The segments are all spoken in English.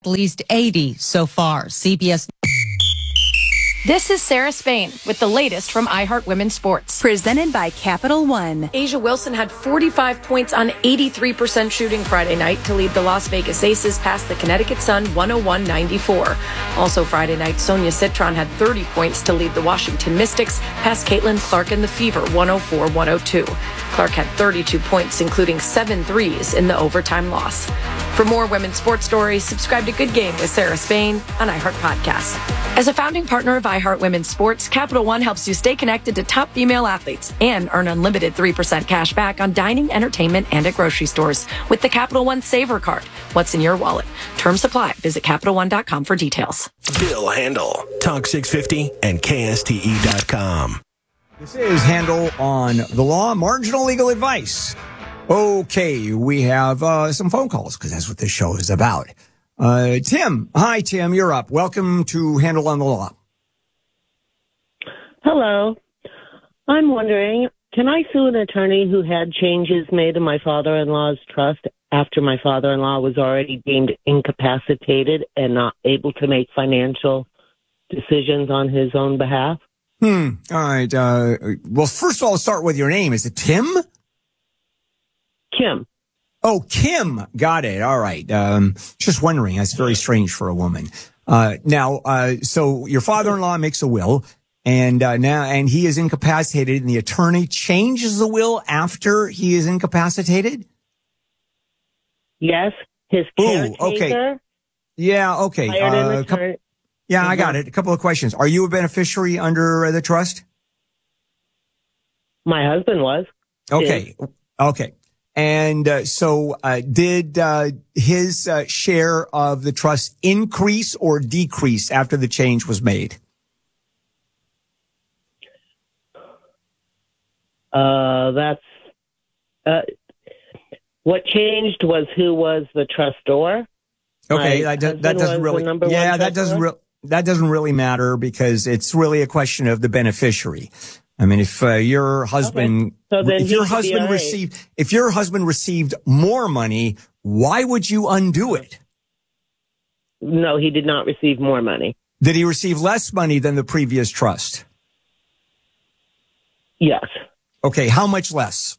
least 80 so far. CBS. This is Sarah Spain with the latest from iHeart Women's Sports. Presented by Capital One. A'ja Wilson had 45 points on 83% shooting Friday night to lead the Las Vegas Aces past the Connecticut Sun 101-94. Also Friday night, Sonia Citron had 30 points to lead the Washington Mystics past Caitlin Clark and the Fever 104-102. Clark had 32 points, including 7 threes in the overtime loss. For more women's sports stories, subscribe to Good Game with Sarah Spain on iHeart Podcasts. As a founding partner of iHeart Women's Sports, Capital One helps you stay connected to top female athletes and earn unlimited 3% cash back on dining, entertainment, and at grocery stores with the Capital One Saver Card. What's in your wallet? Terms apply. Visit CapitalOne.com for details. Bill Handel, Talk 650 and KSTE.com. This is Handel on the Law, Marginal Legal Advice. Okay, we have some phone calls because that's what this show is about. Tim. Hi, Tim. You're up. Welcome to Handel on the Law. Hello. I'm wondering, can I sue an attorney who had changes made in my father-in-law's trust after my father-in-law was already deemed incapacitated and not able to make financial decisions on his own behalf? All right. Well, first of all, start with your name. Is it Tim? Kim. Oh, Kim. Got it. All right. Just wondering. That's very strange for a woman. So your father-in-law makes a will and he is incapacitated and the attorney changes the will after he is incapacitated? Yes. His caretaker. Okay. Yeah. Okay. Hired an attorney. Yeah, I got it. A couple of questions. Are you a beneficiary under the trust? My husband was. Okay. Okay. And did his share of the trust increase or decrease after the change was made? What changed was who was the trustor. Okay, that doesn't really. Yeah, that doesn't really matter because it's really a question of the beneficiary. I mean, if your husband, if your husband received more money, why would you undo it? No, he did not receive more money. Did he receive less money than the previous trust? Yes. Okay, how much less?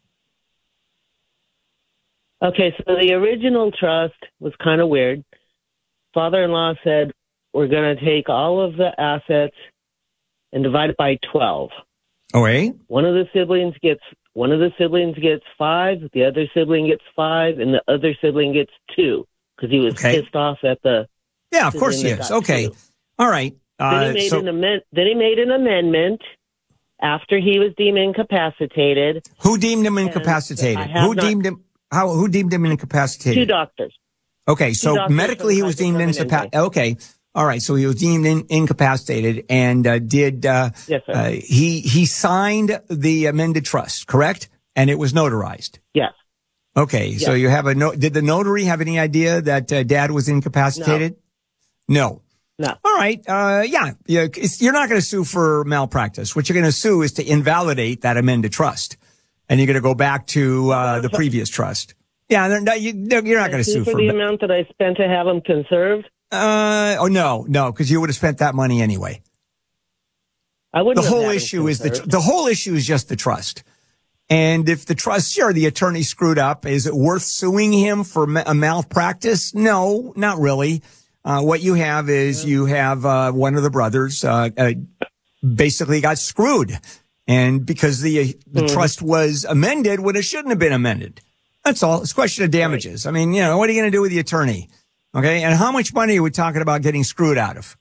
Okay, so the original trust was kind of weird. Father-in-law said, we're going to take all of the assets and divide it by 12. Oh, right. One of the siblings gets 5, the other sibling gets 5, and the other sibling gets 2 because he was pissed off at the. Yeah, of course he is. Okay, 2. All right. Then he made an amendment after he was deemed incapacitated. Who deemed him incapacitated? Who deemed him incapacitated? 2 doctors. Okay, so medically he was deemed incapacitated. Okay. All right, so he was deemed incapacitated, and yes, sir. He signed the amended trust, correct? And it was notarized. Yes. Okay, yes. So you have did the notary have any idea that Dad was incapacitated? No. All right. You're not going to sue for malpractice. What you're going to sue is to invalidate that amended trust, and you're going to go back to the previous trust. Yeah, you're not going to sue for the amount that I spent to have him conserved. No, because you would have spent that money anyway. I wouldn't. The whole issue is just the trust. And if the trust, sure, the attorney screwed up, is it worth suing him for a malpractice? No, not really. What you have is one of the brothers basically got screwed, and because the trust was amended when it shouldn't have been amended. That's all. It's a question of damages. Right. I mean, what are you going to do with the attorney? Okay, and how much money are we talking about getting screwed out of?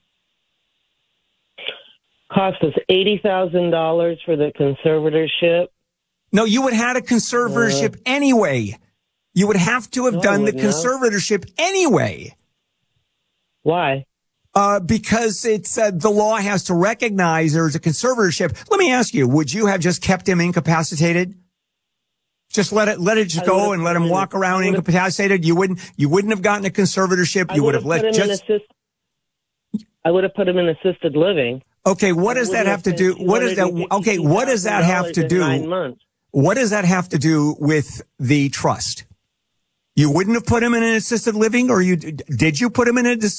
Cost us $80,000 for the conservatorship. No, you would have had a conservatorship anyway. You would have to have done the conservatorship anyway. Why? Because it's the law has to recognize there's a conservatorship. Let me ask you: would you have just kept him incapacitated? Just let it just go and let him walk around incapacitated. You wouldn't have gotten a conservatorship. You would have let I would have put him in assisted living. Okay, what does that have to do? What is that? Okay, what does that have to do? 9 months. What does that have to do with the trust? You wouldn't have put him in an assisted living, or did you put him in a